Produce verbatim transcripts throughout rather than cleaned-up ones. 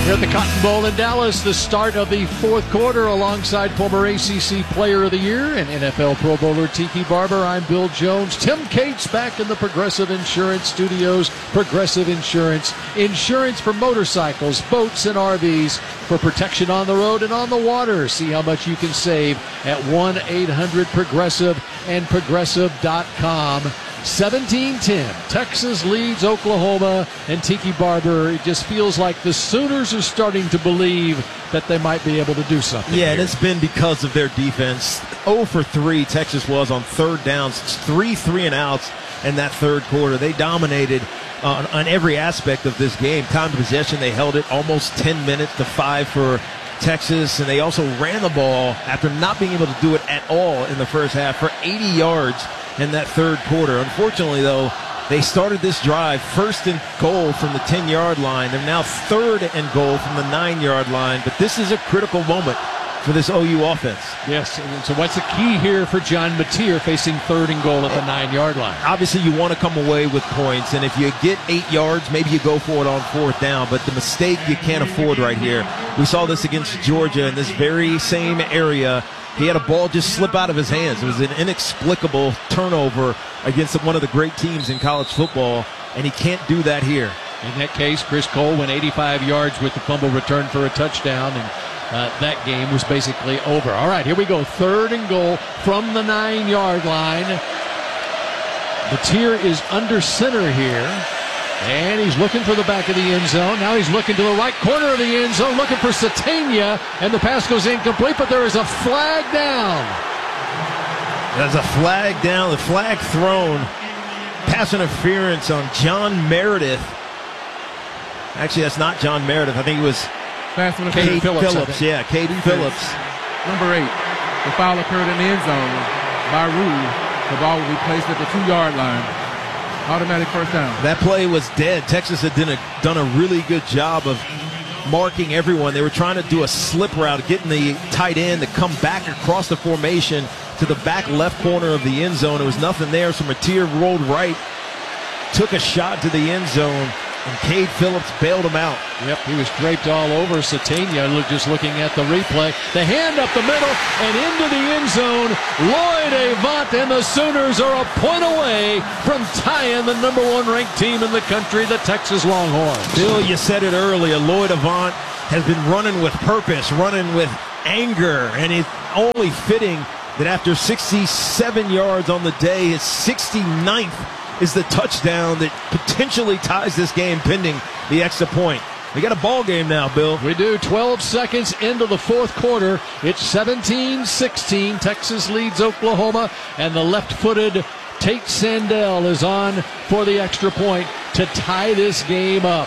Here at the Cotton Bowl in Dallas, the start of the fourth quarter alongside former A C C Player of the Year and N F L Pro Bowler Tiki Barber. I'm Bill Jones. Tim Cates back in the Progressive Insurance Studios. Progressive Insurance. Insurance for motorcycles, boats, and R Vs for protection on the road and on the water. See how much you can save at one eight hundred progressive and progressive dot com. seventeen ten, Texas leads Oklahoma, and Tiki Barber, it just feels like the Sooners are starting to believe that they might be able to do something. Yeah, here. and it's been because of their defense. oh for three Texas was on third downs. It's three three and outs in that third quarter. They dominated uh, on every aspect of this game. Time of possession, they held it almost ten minutes to five for Texas, and they also ran the ball after not being able to do it at all in the first half for eighty yards in that third quarter. Unfortunately, though, they started this drive first and goal from the ten-yard line. They're now third and goal from the nine-yard line, but this is a critical moment for this O U offense. Yes, and so what's the key here for John Mateer facing third and goal at the nine-yard line? Obviously, you want to come away with points, and if you get eight yards, maybe you go for it on fourth down, but the mistake you can't afford right here. We saw this against Georgia in this very same area. He had a ball just slip out of his hands. It was an inexplicable turnover against one of the great teams in college football, and he can't do that here. In that case, Chris Cole went eighty-five yards with the fumble return for a touchdown, and uh, that game was basically over. All right, here we go. Third and goal from the nine-yard line. Mateer is under center here. And he's looking for the back of the end zone. Now he's looking to the right corner of the end zone, looking for Satania, and the pass goes incomplete, but there is a flag down. There's a flag down, the flag thrown. Pass interference on John Meredith. Actually, that's not John Meredith. I think it was Cade Phillips. Phillips. Yeah, Cade Phillips. Number eight, the foul occurred in the end zone. By rule, the ball will be placed at the two-yard line. Automatic first down. That play was dead. Texas had done a, done a really good job of marking everyone. They were trying to do a slip route, getting the tight end to come back across the formation to the back left corner of the end zone. There was nothing there, so Mateer rolled right, took a shot to the end zone, and Cade Phillips bailed him out. Yep, he was draped all over Satania, just looking at the replay. The hand up the middle and into the end zone. Lloyd Avant and the Sooners are a point away from tying the number one ranked team in the country, the Texas Longhorns. Bill, you said it earlier. Lloyd Avant has been running with purpose, running with anger, and it's only fitting that after sixty-seven yards on the day, his sixty-ninth is the touchdown that potentially ties this game pending the extra point. We got a ball game now, Bill. We do. twelve seconds into the fourth quarter. It's seventeen sixteen. Texas leads Oklahoma, and the left-footed Tate Sandell is on for the extra point to tie this game up.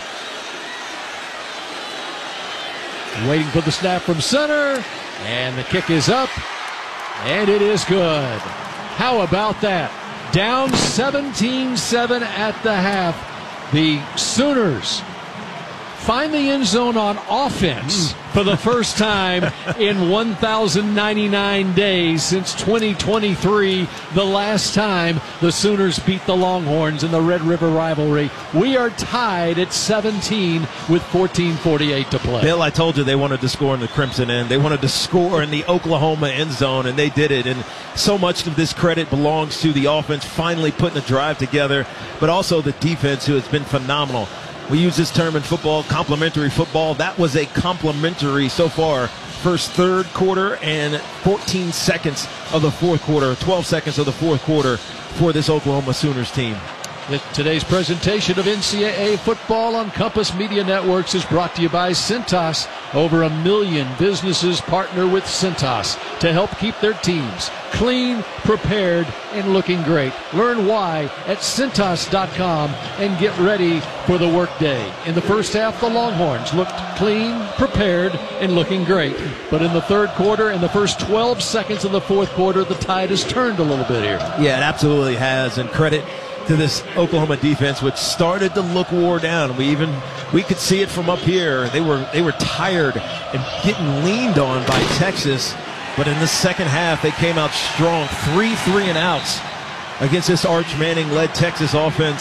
Waiting for the snap from center, and the kick is up, and it is good. How about that? Down seventeen seven at the half. The Sooners find the end zone on offense for the first time in one thousand ninety-nine days since twenty twenty-three, the last time the Sooners beat the Longhorns in the Red River rivalry. We are tied at seventeen with fourteen forty-eight to play. Bill, I told you they wanted to score in the Crimson end. They wanted to score in the Oklahoma end zone, and they did it. And so much of this credit belongs to the offense finally putting the drive together, but also the defense, who has been phenomenal. We use this term in football, complementary football. That was a complimentary so far. First third quarter and fourteen seconds of the fourth quarter, twelve seconds of the fourth quarter for this Oklahoma Sooners team. Today's presentation of N C double A football on Compass Media Networks is brought to you by Cintas. Over a million businesses partner with Cintas to help keep their teams clean, prepared, and looking great. Learn why at Cintas dot com and get ready for the workday. In the first half, the Longhorns looked clean, prepared, and looking great. But in the third quarter and the first twelve seconds of the fourth quarter, the tide has turned a little bit here. Yeah, it absolutely has, and credit to this Oklahoma defense, which started to look wore down. We even we could see it from up here. They were they were tired and getting leaned on by Texas, but in the second half they came out strong. Three three and outs against this Arch Manning-led Texas offense.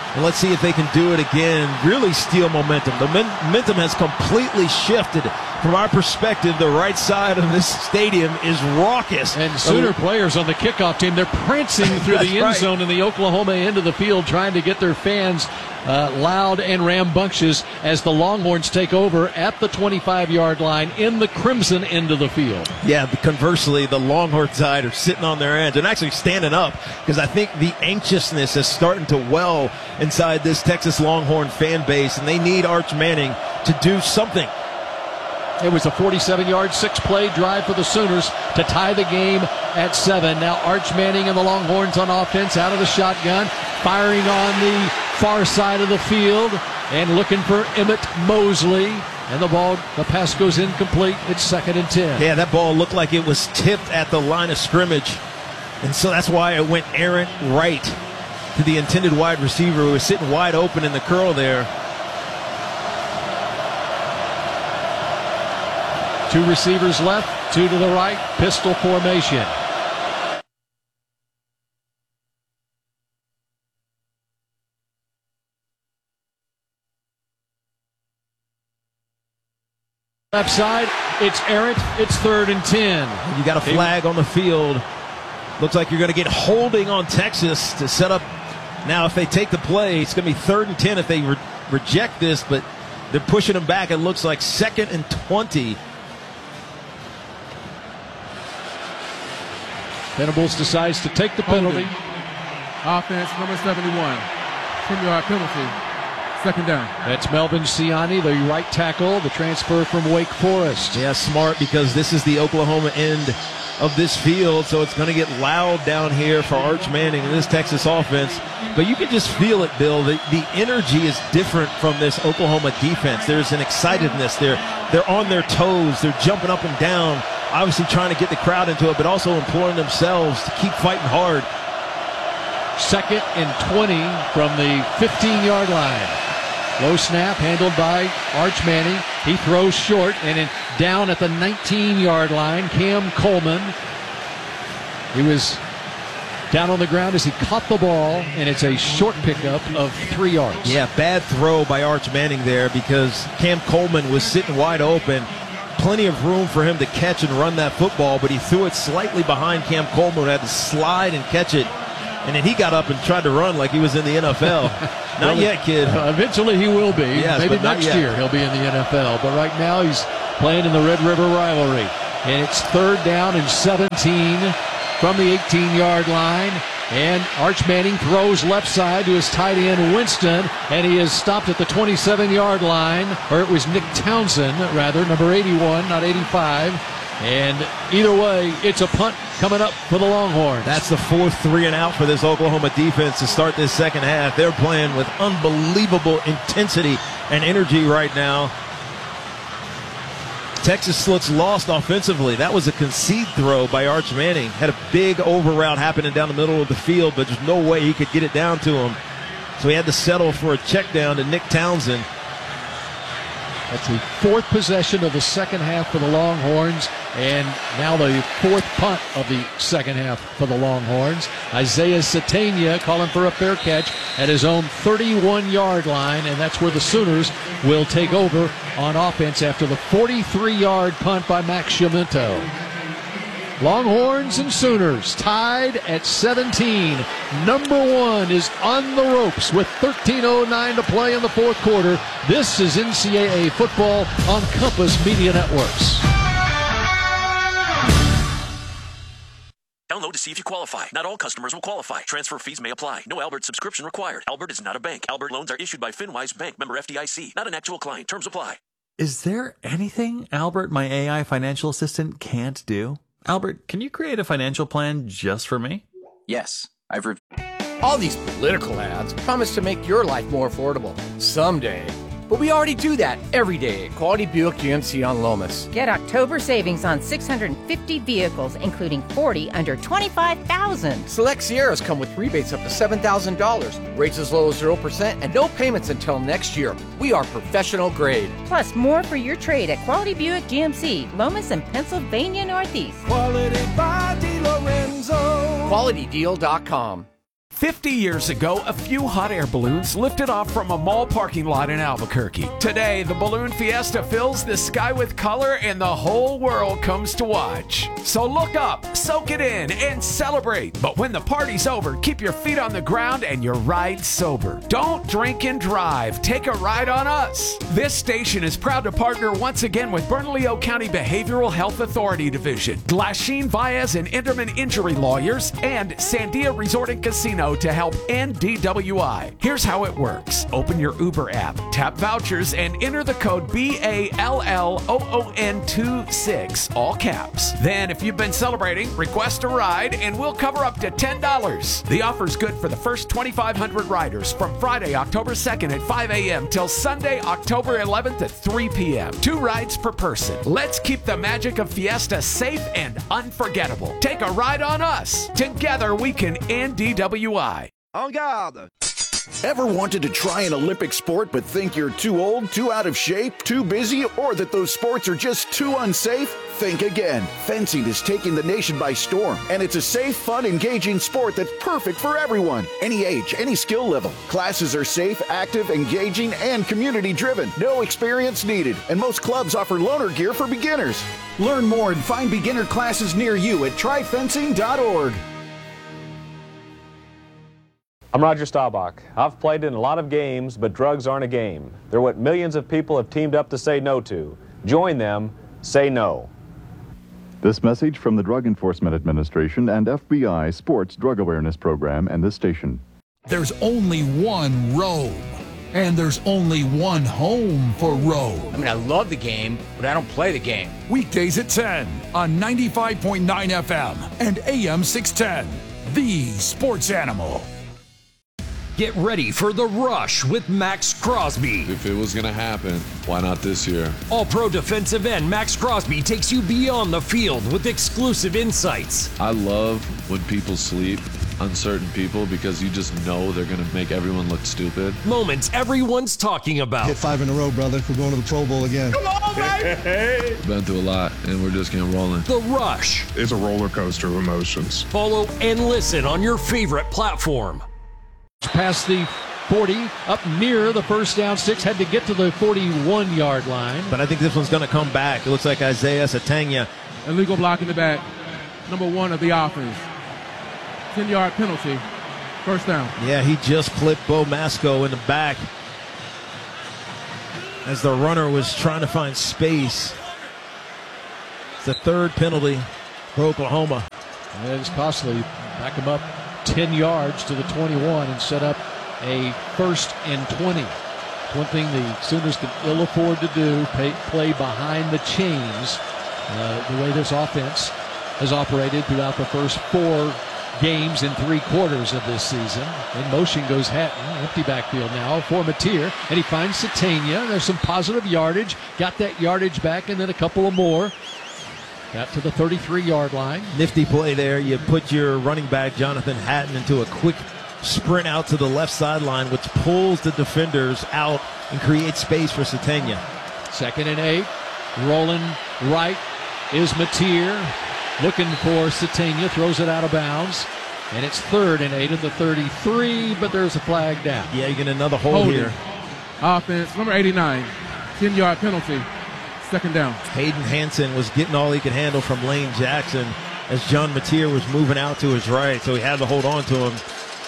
And let's see if they can do it again, really steal momentum. The momentum has completely shifted. From our perspective, the right side of this stadium is raucous. And Sooner players on the kickoff team, they're prancing through the end right. zone in the Oklahoma end of the field, trying to get their fans uh, loud and rambunctious as the Longhorns take over at the twenty-five-yard line in the crimson end of the field. Yeah, conversely, the Longhorn side are sitting on their ends and actually standing up because I think the anxiousness is starting to well inside this Texas Longhorn fan base, and they need Arch Manning to do something. It was a forty-seven-yard, six-play drive for the Sooners to tie the game at seven. Now Arch Manning and the Longhorns on offense out of the shotgun, firing on the far side of the field and looking for Emmett Mosley. And the ball, the pass goes incomplete. It's second and ten. Yeah, that ball looked like it was tipped at the line of scrimmage. And so that's why it went errant right to the intended wide receiver who was sitting wide open in the curl there. Two receivers left, two to the right, pistol formation. Left side, it's errant, it's third and ten. You got a flag on the field. Looks like you're going to get holding on Texas to set up. Now, if they take the play, it's going to be third and ten if they re- reject this, but they're pushing them back. It looks like second and twenty. Venables decides to take the penalty. Offense, number seventy-one. ten-yard penalty. Second down. That's Melvin Ciani, the right tackle, the transfer from Wake Forest. Yeah, smart, because this is the Oklahoma end of this field, so it's going to get loud down here for Arch Manning and this Texas offense. But you can just feel it, Bill. The, the energy is different from this Oklahoma defense. There's an excitedness. They're, they're on their toes. They're jumping up and down, obviously trying to get the crowd into it, but also imploring themselves to keep fighting hard. Second and twenty from the fifteen-yard line. Low snap handled by Arch Manning. He throws short and in, down at the nineteen-yard line, Cam Coleman. He was down on the ground as he caught the ball, and it's a short pickup of three yards. Yeah, bad throw by Arch Manning there because Cam Coleman was sitting wide open. Plenty of room for him to catch and run that football, but he threw it slightly behind Cam Coleman, who had to slide and catch it. And then he got up and tried to run like he was in the N F L. Not well, yet, kid. Uh, eventually he will be. Yes, Maybe but not next yet. year he'll be in the N F L. But right now he's playing in the Red River rivalry. And it's third down and seventeen from the eighteen-yard line. And Arch Manning throws left side to his tight end, Winston. And he is stopped at the twenty-seven-yard line. Or it was Nick Townsend, rather, number eighty-one, not eighty-five. And either way, it's a punt coming up for the Longhorns. That's the fourth three and out for this Oklahoma defense to start this second half. They're playing with unbelievable intensity and energy right now. Texas looks lost offensively. That was a concede throw by Arch Manning. Had a big over route happening down the middle of the field, but there's no way he could get it down to him. So he had to settle for a check down to Nick Townsend. That's the fourth possession of the second half for the Longhorns, and now the fourth punt of the second half for the Longhorns. Isaiah Satania calling for a fair catch at his own thirty-one-yard line, and that's where the Sooners will take over on offense after the forty-three-yard punt by Max Chiamento. Longhorns and Sooners tied at seventeen. Number one is on the ropes with thirteen oh nine to play in the fourth quarter. This is N C double A football on Compass Media Networks. Download to see if you qualify. Not all customers will qualify. Transfer fees may apply. No Albert subscription required. Albert is not a bank. Albert loans are issued by FinWise Bank, member F D I C. Not an actual client. Terms apply. Is there anything Albert, my A I financial assistant, can't do? Albert, can you create a financial plan just for me? Yes, I've re- All these political ads promise to make your life more affordable someday. But we already do that every day at Quality Buick G M C on Lomas. Get October savings on six hundred fifty vehicles, including forty under twenty-five thousand dollars. Select Sierras come with rebates up to seven thousand dollars, rates as low as zero percent, and no payments until next year. We are professional grade. Plus, more for your trade at Quality Buick G M C, Lomas and Pennsylvania Northeast. Quality by DeLorenzo. Quality Deal dot com. fifty years ago, a few hot air balloons lifted off from a mall parking lot in Albuquerque. Today, the Balloon Fiesta fills the sky with color and the whole world comes to watch. So look up, soak it in, and celebrate. But when the party's over, keep your feet on the ground and your ride sober. Don't drink and drive. Take a ride on us. This station is proud to partner once again with Bernalillo County Behavioral Health Authority Division, Glasheen, Baez, and Enderman Injury Lawyers, and Sandia Resort and Casino to help end D W I. Here's how it works. Open your Uber app, tap vouchers, and enter the code B A L L O O N twenty-six, all caps. Then, if you've been celebrating, request a ride, and we'll cover up to ten dollars. The offer's good for the first twenty-five hundred riders from Friday, October second at five a.m. till Sunday, October eleventh at three p.m. Two rides per person. Let's keep the magic of Fiesta safe and unforgettable. Take a ride on us. Together, we can end D W I. En garde! Ever wanted to try an Olympic sport but think you're too old, too out of shape, too busy, or that those sports are just too unsafe? Think again. Fencing is taking the nation by storm, and it's a safe, fun, engaging sport that's perfect for everyone. Any age, any skill level. Classes are safe, active, engaging, and community-driven. No experience needed, and most clubs offer loaner gear for beginners. Learn more and find beginner classes near you at try fencing dot org. I'm Roger Staubach. I've played in a lot of games, but drugs aren't a game. They're what millions of people have teamed up to say no to. Join them. Say no. This message from the Drug Enforcement Administration and F B I Sports Drug Awareness Program and this station. There's only one Rome, and there's only one home for Rome. I mean, I love the game, but I don't play the game. Weekdays at ten on ninety-five point nine F M and A M six ten. The Sports Animal. Get ready for The Rush with Max Crosby. If it was going to happen, why not this year? All-pro defensive end Max Crosby takes you beyond the field with exclusive insights. I love when people sleep on certain people because you just know they're going to make everyone look stupid. Moments everyone's talking about. Hit five in a row, brother. We're going to the Pro Bowl again. Come on, baby! Been through a lot, and we're just getting rolling. The Rush. It's a roller coaster of emotions. Follow and listen on your favorite platform. Past the forty, up near the first down six, had to get to the forty-one yard line. But I think this one's going to come back. It looks like Isaiah Sategna. Illegal block in the back. Number one of the offense. ten yard penalty. First down. Yeah, he just clipped Bo Masco in the back as the runner was trying to find space. It's the third penalty for Oklahoma. And it's costly. Back him up ten yards to the twenty-one and set up a first and twenty. One thing the Sooners can ill afford to do, pay, play behind the chains, uh, the way this offense has operated throughout the first four games in three quarters of this season. In motion goes Hatton, empty backfield now for Mateer, and he finds Sategna. There's some positive yardage, got that yardage back, and then a couple of more. Got to the thirty-three yard line. Nifty play there. You put your running back, Jonathan Hatton, into a quick sprint out to the left sideline, which pulls the defenders out and creates space for Sategna. Second and eight. Rolling right is Mateer. Looking for Sategna. Throws it out of bounds. And it's third and eight at the thirty-three, but there's a flag down. Yeah, you get another hold Holding. here. Offense, number eighty-nine. ten yard penalty. Second down. Hayden Hansen was getting all he could handle from Lane Jackson as John Mateer was moving out to his right, so he had to hold on to him.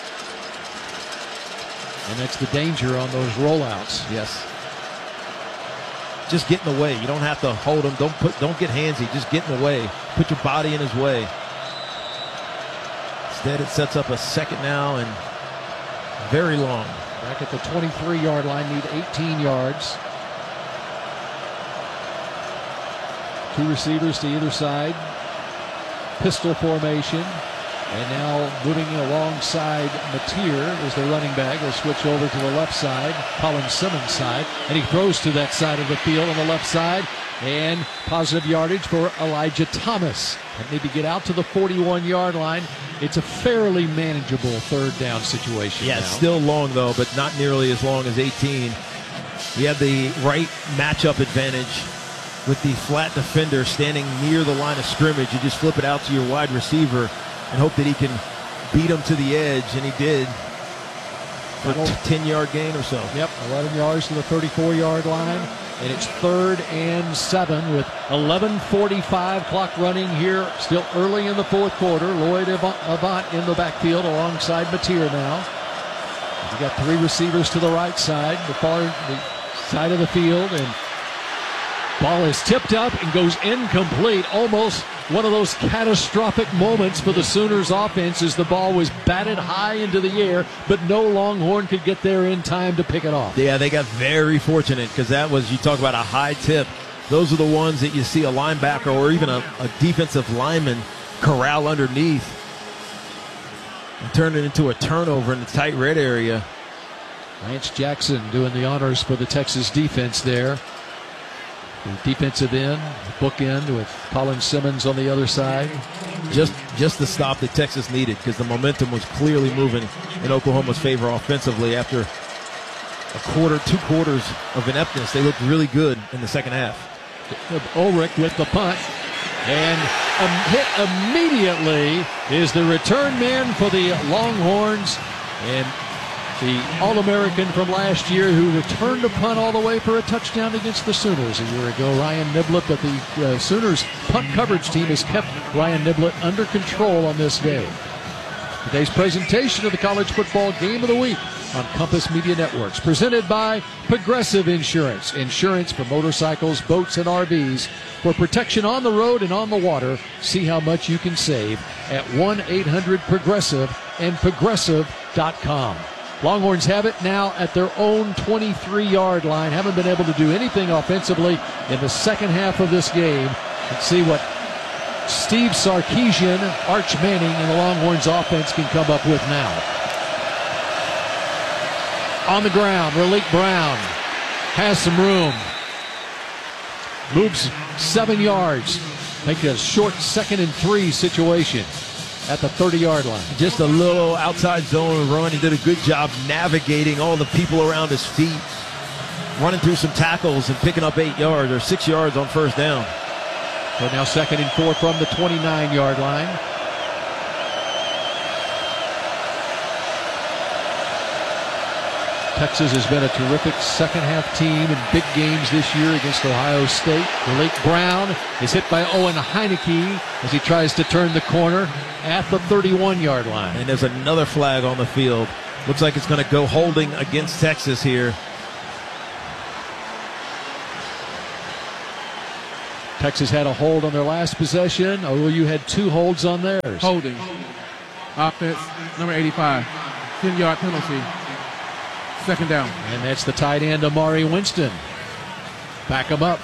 And that's the danger on those rollouts. Yes. Just get in the way. You don't have to hold him. Don't put. Don't get handsy. Just get in the way. Put your body in his way. Instead, it sets up a second now and very long. Back at the twenty-three yard line, need eighteen yards. Two receivers to either side. Pistol formation. And now moving alongside Mateer is the running back. He'll switch over to the left side, Colin Simmons' side. And he throws to that side of the field on the left side. And positive yardage for Elijah Thomas. And maybe get out to the forty-one yard line. It's a fairly manageable third down situation. Yeah, now. It's still long, though, but not nearly as long as eighteen. We have the right matchup advantage with the flat defender standing near the line of scrimmage. You just flip it out to your wide receiver and hope that he can beat him to the edge, and he did for a ten-yard gain or so. Yep, eleven yards to the thirty-four-yard line, and it's third and seven with eleven forty-five clock running here, still early in the fourth quarter. Lloyd Avant in the backfield alongside Mateer now. You got three receivers to the right side, the far the side of the field, and ball is tipped up and goes incomplete. Almost one of those catastrophic moments for the Sooners offense as the ball was batted high into the air, but no Longhorn could get there in time to pick it off. Yeah, they got very fortunate because that was, you talk about a high tip. Those are the ones that you see a linebacker or even a, a defensive lineman corral underneath and turn it into a turnover in the tight red area. Lance Jackson doing the honors for the Texas defense there. The defensive end, book end with Colin Simmons on the other side. Just just the stop that Texas needed because the momentum was clearly moving in Oklahoma's favor offensively after a quarter, two quarters of ineptness. They looked really good in the second half. Ulrich with the punt. And um, hit immediately is the return man for the Longhorns. And the All-American from last year who returned a punt all the way for a touchdown against the Sooners a year ago, Ryan Niblett. But the uh, Sooners punt coverage team has kept Ryan Niblett under control on this game. Today's presentation of the College Football Game of the Week on Compass Media Networks, presented by Progressive Insurance. Insurance for motorcycles, boats, and R Vs. For protection on the road and on the water, see how much you can save at one eight hundred progressive and progressive dot com. Longhorns have it now at their own twenty-three-yard line. Haven't been able to do anything offensively in the second half of this game. Let's see what Steve Sarkisian, Arch Manning, and the Longhorns offense can come up with now. On the ground, Raleek Brown has some room. Moves seven yards. Make a short second and three situation at the thirty-yard line. Just a little outside zone run. He did a good job navigating all the people around his feet, running through some tackles and picking up eight yards or six yards on first down. So now second and four from the twenty-nine-yard line. Texas has been a terrific second-half team in big games this year against Ohio State. Raleek Brown is hit by Owen Heineke as he tries to turn the corner at the thirty-one-yard line. And there's another flag on the field. Looks like it's going to go holding against Texas here. Texas had a hold on their last possession. O U had two holds on theirs. Holding. Offense, number eighty-five. ten-yard penalty. Second down. And that's the tight end, Amari Winston. Back him up.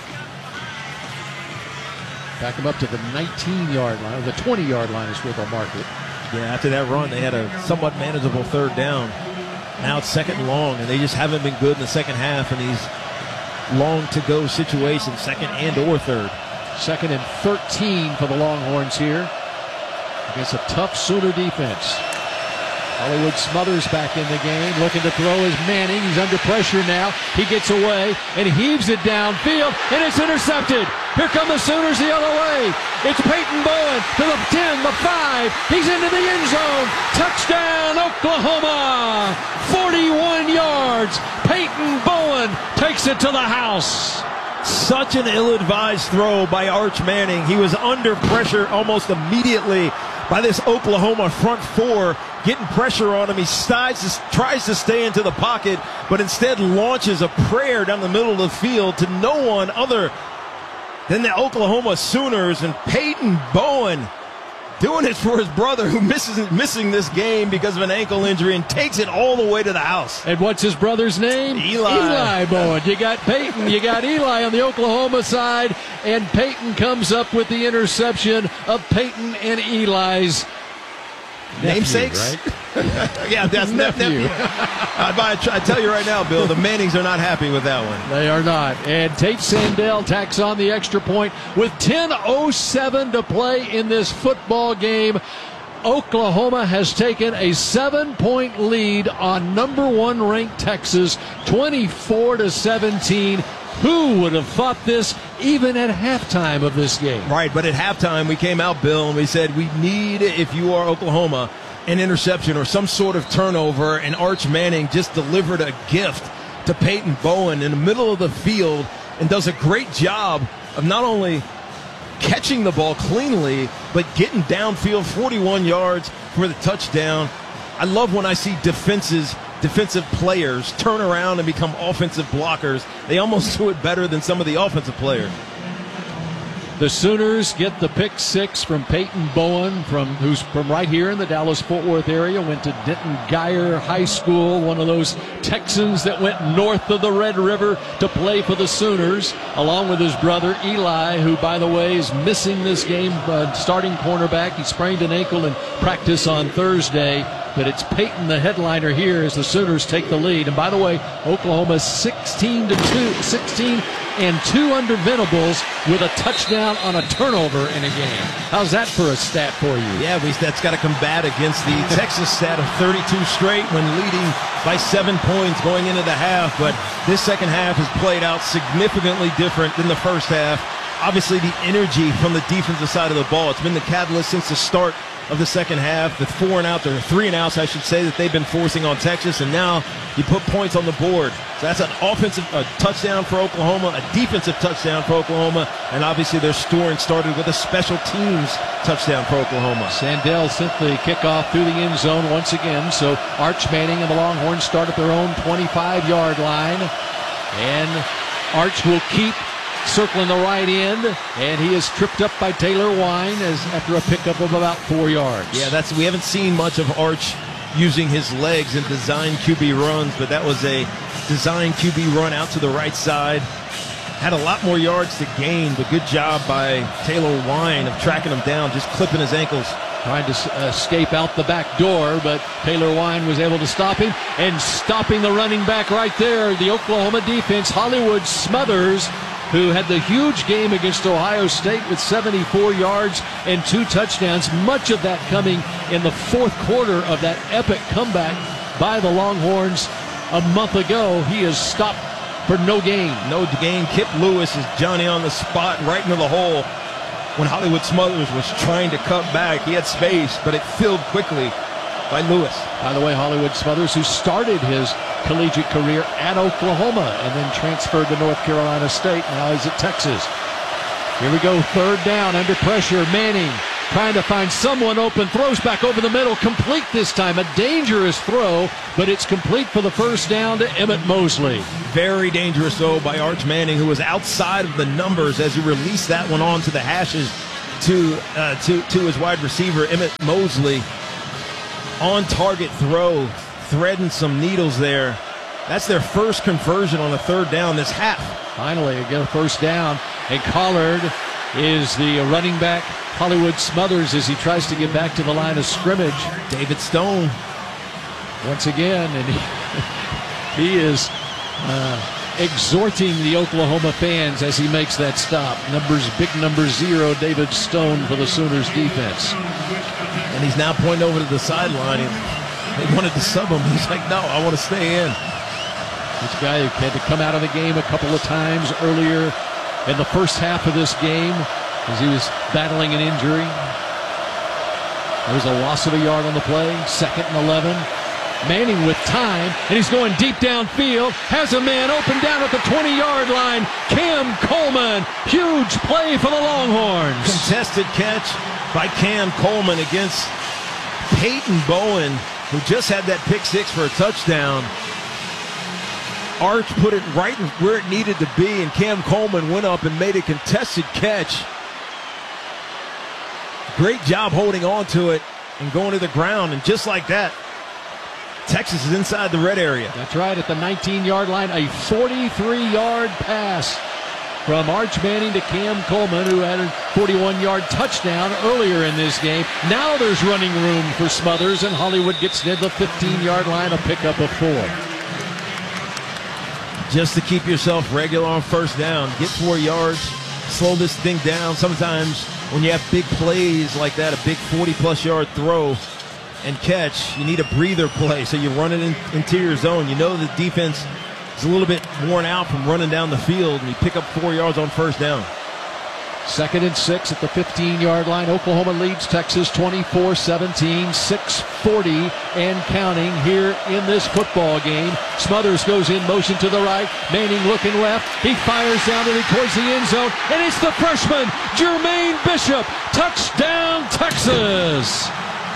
Back him up to the nineteen-yard line, or the twenty-yard line is where they'll mark it. Yeah, after that run, they had a somewhat manageable third down. Now it's second and long, and they just haven't been good in the second half in these long-to-go situations, second and or third. Second and thirteen for the Longhorns here against a tough Sooner defense. Hollywood Smothers back in the game, looking to throw is Manning. He's under pressure now. He gets away and heaves it downfield, and it's intercepted. Here come the Sooners the other way. It's Peyton Bowen to the ten, the five. He's into the end zone. Touchdown, Oklahoma. forty-one yards. Peyton Bowen takes it to the house. Such an ill-advised throw by Arch Manning. He was under pressure almost immediately by this Oklahoma front four, getting pressure on him. He tries to, tries to stay into the pocket, but instead launches a prayer down the middle of the field to no one other than the Oklahoma Sooners. And Peyton Bowen doing it for his brother, who misses missing this game because of an ankle injury, and takes it all the way to the house. And what's his brother's name? Eli. Eli Bowen. You got Peyton, you got Eli on the Oklahoma side, and Peyton comes up with the interception of Peyton and Eli's nephew, namesakes, right? Yeah, that's nephew. nephew. I, I tell you right now, Bill, the Mannings are not happy with that one. They are not. And Tate Sandell tacks on the extra point with ten oh seven to play in this football game. Oklahoma has taken a seven-point lead on number one ranked Texas, twenty-four to seventeen. Who would have thought this even at halftime of this game? Right, but at halftime we came out, Bill, and we said we need, if you are Oklahoma, an interception or some sort of turnover, and Arch Manning just delivered a gift to Peyton Bowen in the middle of the field and does a great job of not only catching the ball cleanly, but getting downfield forty-one yards for the touchdown. I love when I see defenses, defensive players turn around and become offensive blockers. They almost do it better than some of the offensive players. The Sooners get the pick six from Peyton Bowen, from who's from right here in the Dallas-Fort Worth area, went to Denton Guyer High School, one of those Texans that went north of the Red River to play for the Sooners, along with his brother Eli, who, by the way, is missing this game, uh, starting cornerback. He sprained an ankle in practice on Thursday. But it's Peyton, the headliner here, as the Sooners take the lead. And by the way, Oklahoma sixteen to two, sixteen and two under Venables with a touchdown on a turnover in a game. How's that for a stat for you? Yeah, we, that's got to combat against the Texas stat of thirty-two straight when leading by seven points going into the half. But this second half has played out significantly different than the first half. Obviously, the energy from the defensive side of the ball, it's been the catalyst since the start of the second half. The four and out, or three and outs, I should say, that they've been forcing on Texas, and now you put points on the board. So that's an offensive a touchdown for Oklahoma, a defensive touchdown for Oklahoma, and obviously their scoring started with a special teams touchdown for Oklahoma. Sandell sent the kickoff through the end zone once again, so Arch Manning and the Longhorns start at their own twenty-five-yard line, and Arch will keep circling the right end, and he is tripped up by Taylor Wine as after a pickup of about four yards. Yeah, that's we haven't seen much of Arch using his legs in design Q B runs, but that was a design Q B run out to the right side. Had a lot more yards to gain, but good job by Taylor Wine of tracking him down, just clipping his ankles. Trying to escape out the back door, but Taylor Wine was able to stop him, and stopping the running back right there, the Oklahoma defense, Hollywood Smothers, who had the huge game against Ohio State with seventy-four yards and two touchdowns, much of that coming in the fourth quarter of that epic comeback by the Longhorns a month ago. He is stopped for no gain. No gain. Kip Lewis is Johnny on the spot right into the hole when Hollywood Smothers was trying to cut back. He had space, but it filled quickly by Lewis. By the way, Hollywood Smothers, who started his collegiate career at Oklahoma and then transferred to North Carolina State. Now he's at Texas. Here we go, third down, under pressure. Manning trying to find someone open, throws back over the middle, complete this time. A dangerous throw, but it's complete for the first down to Emmett Mosley. Very dangerous throw by Arch Manning, who was outside of the numbers as he released that one onto the hashes to, uh, to, to his wide receiver, Emmett Mosley. On target throw, threading some needles there. That's their first conversion on a third down this half. Finally, again, a first down. And Collard is the running back. Hollywood Smothers as he tries to get back to the line of scrimmage. David Stone. Once again, and he, he is uh, exhorting the Oklahoma fans as he makes that stop. Numbers, big number zero, David Stone for the Sooners defense. And he's now pointing over to the sideline. They wanted to sub him. He's like, no, I want to stay in. This guy who had to come out of the game a couple of times earlier in the first half of this game as he was battling an injury. There was a loss of a yard on the play, second and eleven. Manning with time, and he's going deep downfield. Has a man open down at the twenty-yard line. Cam Coleman, huge play for the Longhorns. Contested catch by Cam Coleman against Peyton Bowen, who just had that pick six for a touchdown. Arch put it right where it needed to be, and Cam Coleman went up and made a contested catch. Great job holding on to it and going to the ground, and just like that, Texas is inside the red area. That's right, at the nineteen-yard line, a forty-three-yard pass from Arch Manning to Cam Coleman, who had a forty-one-yard touchdown earlier in this game. Now there's running room for Smothers, and Hollywood gets near the fifteen-yard line, a pickup of four. Just to keep yourself regular on first down, get four yards, slow this thing down. Sometimes when you have big plays like that, a big forty-plus yard throw and catch, you need a breather play. So you run it in interior zone. You know the defense is a little bit worn out from running down the field, and you pick up four yards on first down. Second and six at the fifteen-yard line. Oklahoma leads Texas twenty-four seventeen, six forty and counting here in this football game. Smothers goes in motion to the right. Manning looking left. He fires down it towards the end zone, and it's the freshman, Jermaine Bishop. Touchdown, Texas!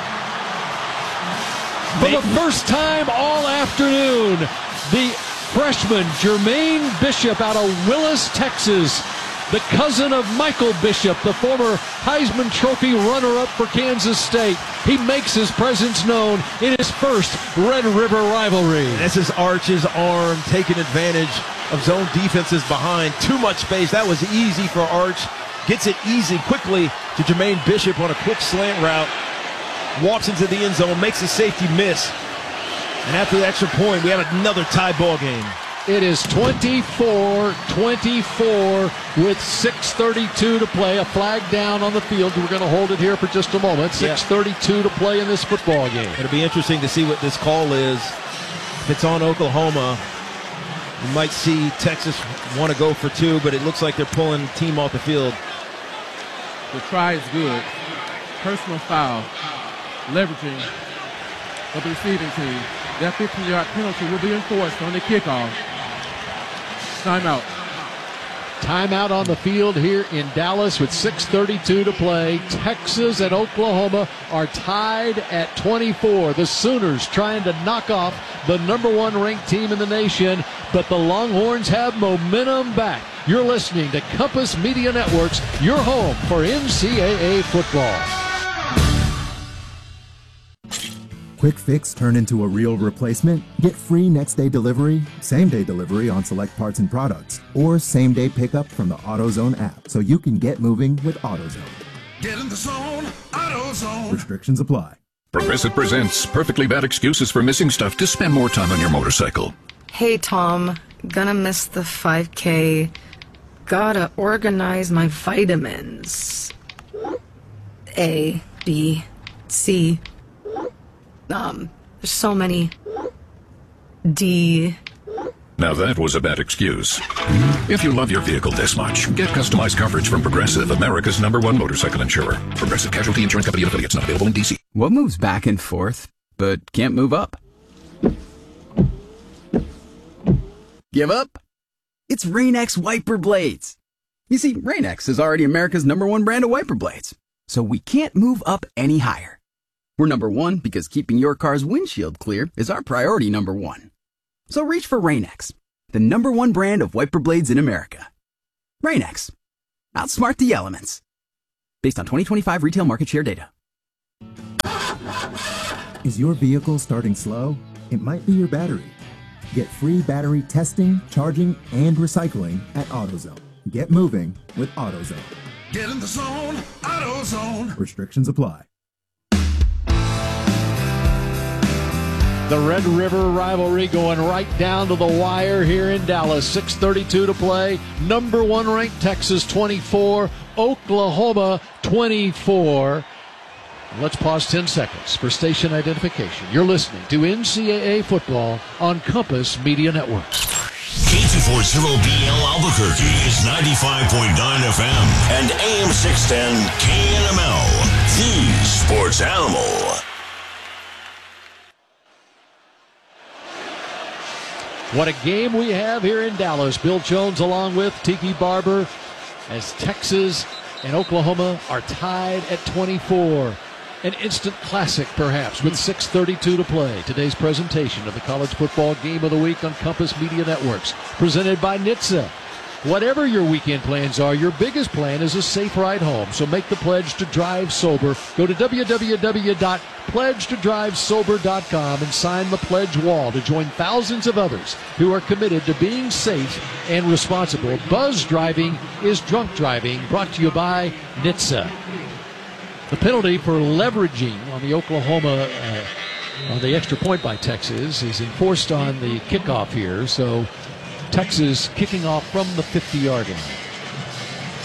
For the first time all afternoon, the freshman, Jermaine Bishop out of Willis, Texas, the cousin of Michael Bishop, the former Heisman Trophy runner-up for Kansas State. He makes his presence known in his first Red River rivalry. This is Arch's arm taking advantage of zone defenses behind. Too much space. That was easy for Arch. Gets it easy quickly to Jermaine Bishop on a quick slant route. Walks into the end zone, makes a safety miss. And after the extra point, we have another tie ball game. It is twenty-four twenty-four with six thirty-two to play. A flag down on the field. We're going to hold it here for just a moment. six thirty-two to play in this football game. It'll be interesting to see what this call is. If it's on Oklahoma, you might see Texas want to go for two, but it looks like they're pulling the team off the field. The try is good. Personal foul. Leveraging of the receiving team. That fifteen-yard penalty will be enforced on the kickoff. Timeout. Timeout on the field here in Dallas with six thirty-two to play. Texas and Oklahoma are tied at twenty-four. The Sooners trying to knock off the number one ranked team in the nation, but the Longhorns have momentum back. You're listening to Compass Media Networks, your home for N C double A football. Quick fix turn into a real replacement? Get free next day delivery, same day delivery on select parts and products, or same day pickup from the AutoZone app so you can get moving with AutoZone. Get in the zone, AutoZone. Restrictions apply. Progressive presents Perfectly Bad Excuses for Missing Stuff to Spend More Time on Your Motorcycle. Hey Tom, gonna miss the five K. Gotta organize my vitamins. A, B, C. Um, there's so many. D. Now that was a bad excuse. If you love your vehicle this much, get customized coverage from Progressive, America's number one motorcycle insurer. Progressive Casualty Insurance Company and affiliates, not available in D C. What moves back and forth, but can't move up? Give up? It's Rain-X wiper blades. You see, Rain-X is already America's number one brand of wiper blades, so we can't move up any higher. We're number one because keeping your car's windshield clear is our priority number one. So reach for Rain-X, the number one brand of wiper blades in America. Rain-X. Outsmart the elements. Based on twenty twenty-five retail market share data. Is your vehicle starting slow? It might be your battery. Get free battery testing, charging, and recycling at AutoZone. Get moving with AutoZone. Get in the zone, AutoZone. Restrictions apply. The Red River rivalry going right down to the wire here in Dallas. six thirty-two to play. Number one ranked Texas twenty-four, Oklahoma twenty-four. Let's pause ten seconds for station identification. You're listening to N C double A football on Compass Media Networks. K two forty B L Albuquerque is ninety-five point nine F M and A M six ten K N M L, the sports animal. What a game we have here in Dallas. Bill Jones along with Tiki Barber as Texas and Oklahoma are tied at twenty-four. An instant classic, perhaps, with six thirty-two to play. Today's presentation of the College Football Game of the Week on Compass Media Networks, presented by N H T S A. Whatever your weekend plans are, your biggest plan is a safe ride home. So make the pledge to drive sober. Go to w w w dot pledge to drive sober dot com and sign the pledge wall to join thousands of others who are committed to being safe and responsible. Buzz driving is drunk driving, brought to you by N H T S A. The penalty for leveraging on the Oklahoma, uh, on the extra point by Texas is enforced on the kickoff here. So Texas kicking off from the fifty-yard line.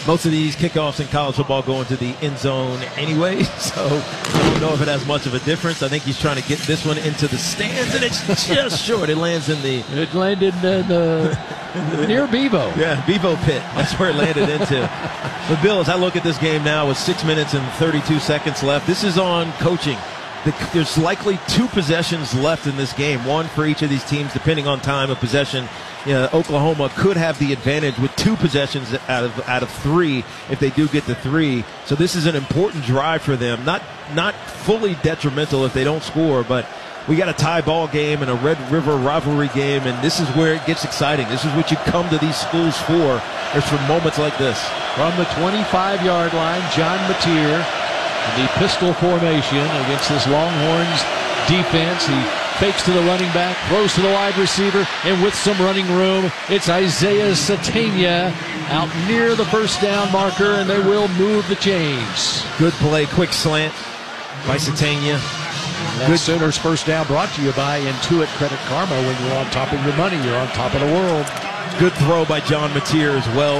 most of these kickoffs in college football go into the end zone anyway, so I don't know if it has much of a difference. I think he's trying to get this one into the stands, and it's just short. It lands in the... It landed in the... near Bevo. Yeah, Bevo pit. That's where it landed into. But, Bill, as I look at this game now with six minutes and thirty-two seconds left, this is on coaching. The, there's likely two possessions left in this game, one for each of these teams, depending on time of possession. You know, Oklahoma could have the advantage with two possessions out of out of three if they do get to three. So this is an important drive for them. Not not fully detrimental if they don't score, but we got a tie ball game and a Red River rivalry game, and this is where it gets exciting. This is what you come to these schools for. It's for moments like this. From the twenty-five-yard line, John Mateer in the pistol formation against this Longhorns defense. He fakes to the running back, throws to the wide receiver, and with some running room, it's Isaiah Satania out near the first down marker, and they will move the chains. Good play, quick slant by Satania. Good Sooners first down brought to you by Intuit Credit Karma. When you're on top of your money, you're on top of the world. Good throw by John Mateer as well.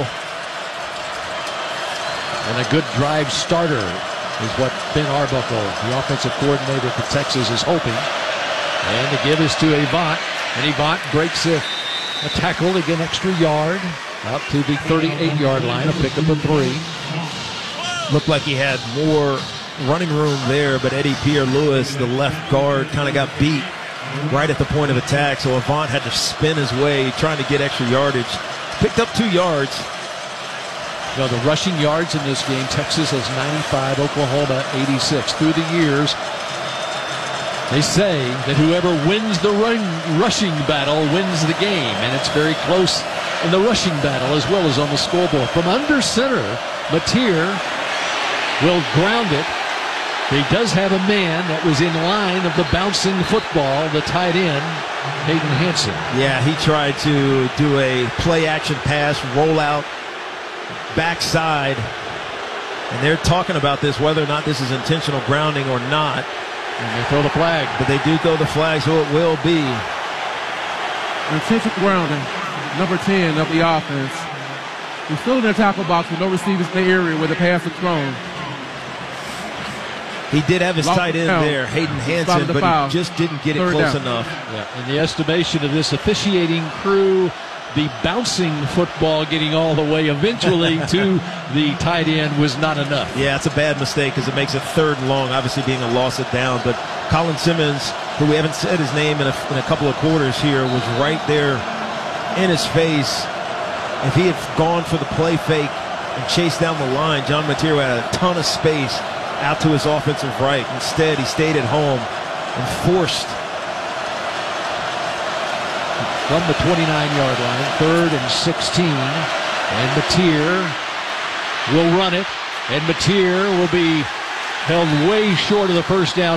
And a good drive starter is what Ben Arbuckle, the offensive coordinator for Texas, is hoping. And the give is to Avant. And Avant breaks a, a tackle to get an extra yard out to the thirty-eight-yard line. A pickup of three. Looked like he had more running room there, but Eddie Pierre-Louis, the left guard, kind of got beat right at the point of attack, so Avant had to spin his way trying to get extra yardage. Picked up two yards. You know, the rushing yards in this game, Texas has ninety-five, Oklahoma eighty-six. Through the years, they say that whoever wins the run, rushing battle wins the game, and it's very close in the rushing battle as well as on the scoreboard. From under center, Mateer will ground it. He does have a man that was in line of the bouncing football, the tight end, Hayden Hansen. Yeah, he tried to do a play-action pass, roll out, backside, and they're talking about this, whether or not this is intentional grounding or not. And they throw the flag. But they do throw the flag, so it will be. Intentional grounding, number ten of the offense. He's still in their tackle box with no receivers in the area where the pass is thrown. He did have his Lost tight end down. there, Hayden Hansen, the but foul. he just didn't get it Third close down. enough. Yeah, in the estimation of this officiating crew, the bouncing football getting all the way eventually to the tight end was not enough. Yeah, it's a bad mistake because it makes it third and long, obviously being a loss of down. But Colin Simmons, who we haven't said his name in a, in a couple of quarters here, was right there in his face. If he had gone for the play fake and chased down the line, John Mateer had a ton of space out to his offensive right. Instead, he stayed at home and forced. From the twenty-nine-yard line, third and sixteen. And Mateer will run it. And Mateer will be held way short of the first down